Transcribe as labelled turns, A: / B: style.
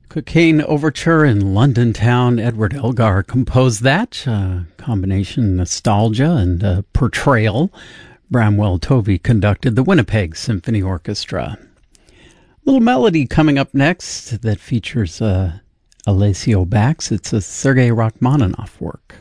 A: Cocaine Overture in London Town. Edward Elgar composed that. Combination nostalgia and portrayal. Bramwell Tovey conducted the Winnipeg Symphony Orchestra. Little melody coming up next that features Alessio Bax. It's a Sergei Rachmaninoff work.